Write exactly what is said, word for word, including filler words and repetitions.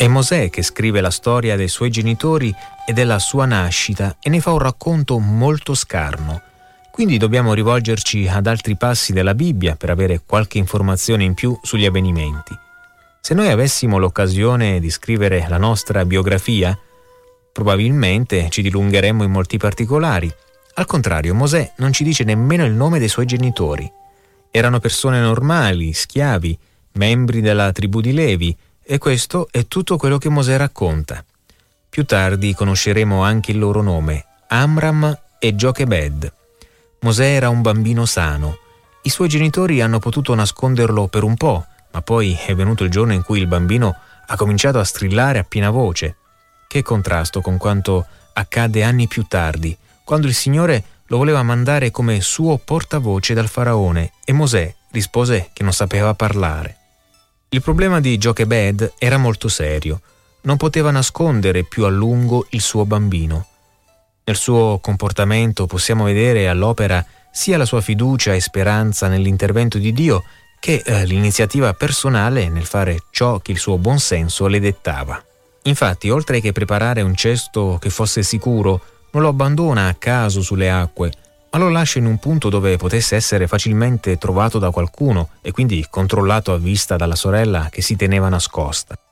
È Mosè che scrive la storia dei suoi genitori e della sua nascita e ne fa un racconto molto scarno. Quindi dobbiamo rivolgerci ad altri passi della Bibbia per avere qualche informazione in più sugli avvenimenti. Se noi avessimo l'occasione di scrivere la nostra biografia, probabilmente ci dilungheremmo in molti particolari. Al contrario, Mosè non ci dice nemmeno il nome dei suoi genitori. Erano persone normali, schiavi, membri della tribù di Levi, e questo è tutto quello che Mosè racconta. Più tardi conosceremo anche il loro nome, Amram e Giokebed. Mosè era un bambino sano. I suoi genitori hanno potuto nasconderlo per un po', ma poi è venuto il giorno in cui il bambino ha cominciato a strillare a piena voce. Che contrasto con quanto accadde anni più tardi, quando il Signore lo voleva mandare come suo portavoce dal faraone e Mosè rispose che non sapeva parlare. Il problema di Giokebed era molto serio. Non poteva nascondere più a lungo il suo bambino. Nel suo comportamento possiamo vedere all'opera sia la sua fiducia e speranza nell'intervento di Dio che eh, l'iniziativa personale nel fare ciò che il suo buon senso le dettava. Infatti, oltre che preparare un cesto che fosse sicuro, non lo abbandona a caso sulle acque, ma lo lascia in un punto dove potesse essere facilmente trovato da qualcuno e quindi controllato a vista dalla sorella che si teneva nascosta.